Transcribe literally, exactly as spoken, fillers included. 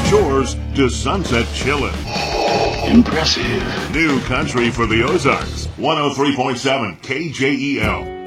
Shores to sunset chillin'. Impressive. New country for the Ozarks. one oh three point seven K J E L.